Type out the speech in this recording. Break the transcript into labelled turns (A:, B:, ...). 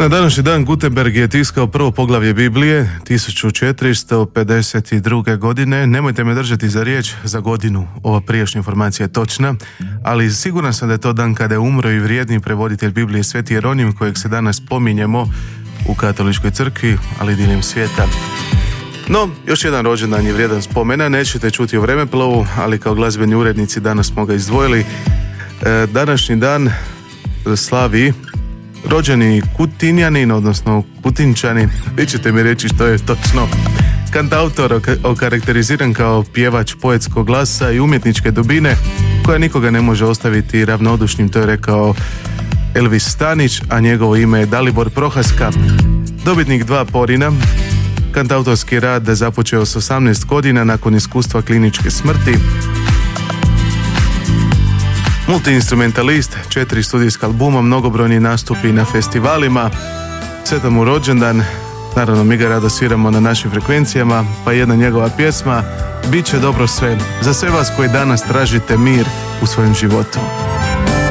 A: Na današnji dan Gutenberg je tiskao prvo poglavlje Biblije 1452. godine. Nemojte me držati za riječ za godinu, ova prijašnja informacija je točna, ali siguran sam da je to dan kada je umro i vrijedni prevoditelj Biblije Sveti Jeronim, kojeg se danas spominjemo u katoličkoj crkvi, ali diljem svijeta. No, još jedan rođendan je vrijedan spomena, nećete čuti o vremeplovu, ali kao glazbeni urednici danas smo ga izdvojili. Današnji dan slavi rođeni Kutinjanin, odnosno Kutinčanin, vi ćete mi reći što je točno. Kantautor okarakteriziran kao pjevač poetskog glasa i umjetničke dubine, koja nikoga ne može ostaviti ravnodušnim, to je rekao Elvis Stanić, a njegovo ime je Dalibor Prohaska. Dobitnik 2 Porina, kantautorski rad započeo s 18 godina nakon iskustva kliničke smrti. Multiinstrumentalist, 4 studijska albuma, mnogobrojni nastupi na festivalima, sretan mu rođendan, naravno mi ga rado sviramo na našim frekvencijama, pa jedna njegova pjesma, Bit će dobro sve, za sve vas koji danas tražite mir u svojem životu.